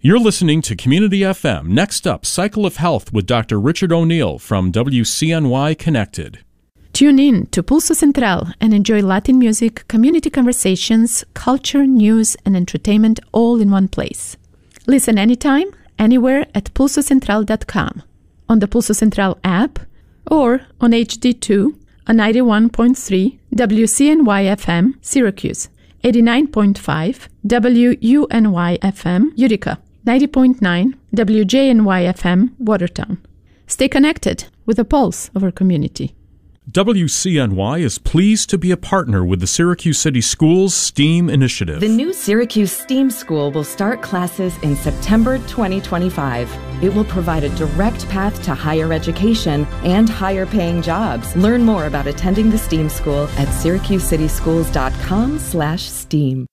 You're listening to Community FM. Next up, Cycle of Health with Dr. Richard O'Neill from WCNY Connected. Tune in to Pulso Central and enjoy Latin music, community conversations, culture, news, and entertainment all in one place. Listen anytime, anywhere at pulsocentral.com, on the Pulso Central app, or on HD2 on 91.3 WCNY-FM Syracuse, 89.5 WUNY-FM Utica, 90.9 WJNY-FM Watertown. Stay connected with the pulse of our community. WCNY is pleased to be a partner with the Syracuse City Schools STEAM Initiative. The new Syracuse STEAM School will start classes in September 2025. It will provide a direct path to higher education and higher paying jobs. Learn more about attending the STEAM School at SyracuseCitySchools.com/STEAM.